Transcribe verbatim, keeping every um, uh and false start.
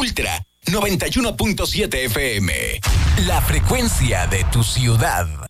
Ultra noventa y uno punto siete F M. La frecuencia de tu ciudad.